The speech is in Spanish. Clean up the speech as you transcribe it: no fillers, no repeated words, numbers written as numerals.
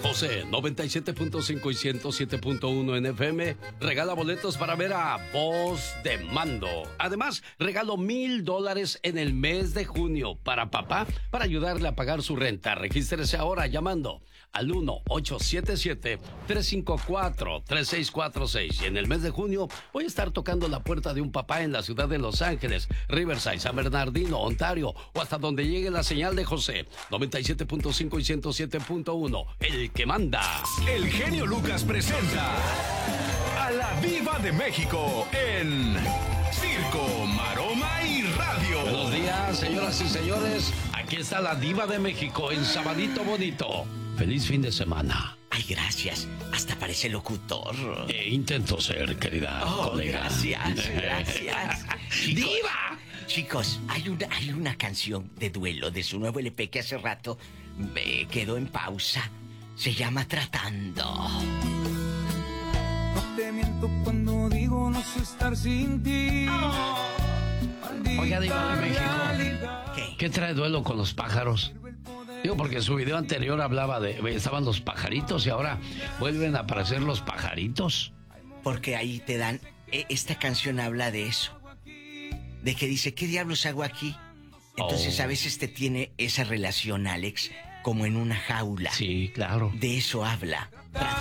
José 97.5 y 107.1 en FM regala boletos para ver a Voz de Mando. Además, regalo $1,000 en el mes de junio para papá para ayudarle a pagar su renta. Regístrese ahora llamando al 1-877-354-3646. Y en el mes de junio voy a estar tocando la puerta de un papá en la ciudad de Los Ángeles, Riverside, San Bernardino, Ontario, o hasta donde llegue la señal de José 97.5 y 107.1. El que manda. El genio Lucas presenta a la Diva de México en Circo, Maroma y Radio. Buenos días, señoras y señores. Aquí está la Diva de México en Sabadito Bonito. Feliz fin de semana. Ay, gracias. Hasta parece locutor. Intento ser, querida colega. Gracias. ¡Diva! Chicos, hay una canción de duelo de su nuevo LP que hace rato me quedó en pausa. Se llama Tratando. No te miento cuando digo no sé estar sin ti. Oiga, Diva de México. ¿Qué trae duelo con los pájaros? Digo, porque su video anterior hablaba de... Estaban los pajaritos y ahora vuelven a aparecer los pajaritos. Porque ahí te dan... Esta canción habla de eso. De que dice, ¿qué diablos hago aquí? Entonces a veces te tiene esa relación, Alex, como en una jaula. Sí, claro. De eso habla.